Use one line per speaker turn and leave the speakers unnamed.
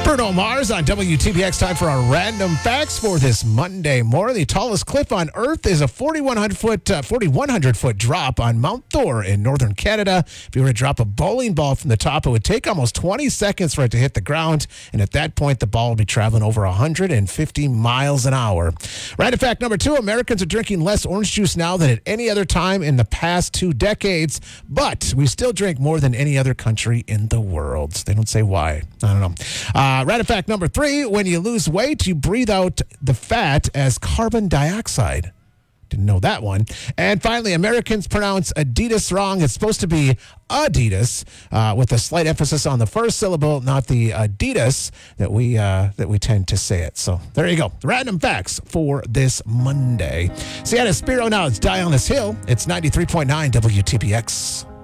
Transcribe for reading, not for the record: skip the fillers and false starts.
Bruno Mars on WTBX. Time for our random facts for this Monday morning. The tallest cliff on Earth is a 4,100-foot drop on Mount Thor in northern Canada. If you were to drop a bowling ball from the top, it would take almost 20 seconds for it to hit the ground. And at that point, the ball would be traveling over 150 miles an hour. Random fact number 2, Americans are drinking less orange juice now than at any other time in the past 2 decades. But we still drink more than any other country in the world. They don't say why. I don't know. Random fact number 3, when you lose weight, you breathe out the fat as carbon dioxide. Didn't know that one. And finally, Americans pronounce Adidas wrong. It's supposed to be Adidas, with a slight emphasis on the first syllable, not the Adidas that we tend to say it. So there you go. Random facts for this Monday. Sienna Spiro now. It's Die on This Hill. It's 93.9 WTBX.